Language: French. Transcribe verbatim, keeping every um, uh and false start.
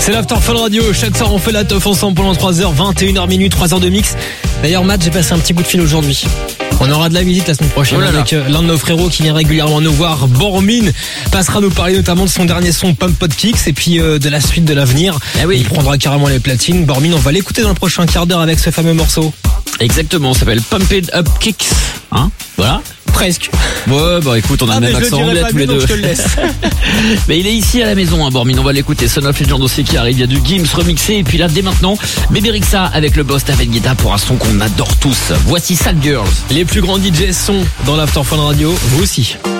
C'est l'After Fun Radio. Chaque soir, on fait la teuf ensemble pendant trois heures, vingt et une heures minutes, trois heures de mix. D'ailleurs, Matt, j'ai passé un petit coup de fil aujourd'hui. On aura de la visite la semaine prochaine oh avec l'un de nos frérots qui vient régulièrement nous voir. Bormin passera nous parler notamment de son dernier son Pump Pod Kicks et puis euh, de la suite de l'avenir. Ah oui. Il prendra carrément les platines. Bormin, on va l'écouter dans le prochain quart d'heure avec ce fameux morceau. Exactement, ça s'appelle Pumped Up Kicks. Hein, voilà. Presque. Ouais, bah écoute, on a ah, le même accent anglais tous les deux. Je te le laisse. Mais il est ici à la maison, hein, Bormin. On va l'écouter. Son of Legend aussi qui arrive. Il y a du Gims remixé. Et puis là, dès maintenant, Bébé Rexha avec le boss David Guetta pour un son qu'on adore tous. Voici Sad Girls. Les plus grands D Js sont dans l'After Fun Radio. Vous aussi.